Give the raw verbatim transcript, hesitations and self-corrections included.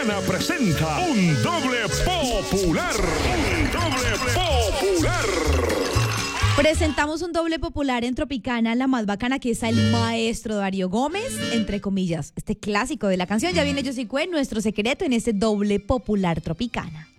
Tropicana presenta un doble popular. Un doble popular. Presentamos un doble popular en Tropicana, la más bacana, que es el maestro Darío Gómez, entre comillas. Este clásico de la canción, ya viene Josicue, nuestro secreto en este doble popular Tropicana.